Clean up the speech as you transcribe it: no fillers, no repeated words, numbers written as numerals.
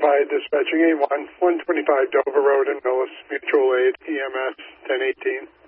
By dispatching A1, 125 Dover Road in Millis, mutual aid, EMS 1018.